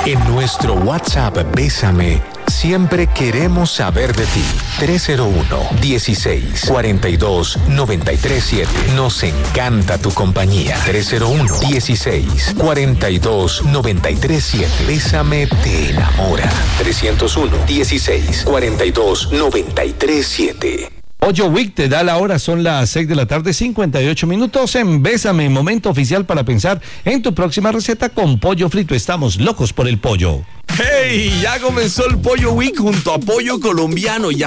En nuestro WhatsApp Bésame, siempre queremos saber de ti. 301-16-42-937. Nos encanta tu compañía. 301-16-42-937. Bésame te enamora. 301-16-42-937. Pollo Week te da la hora, son las 6 de la tarde, 58 minutos en Bésame, momento oficial para pensar en tu próxima receta con pollo frito. Estamos locos por el pollo. ¡Hey! Ya comenzó el Pollo Week junto a Pollo Colombiano. Ya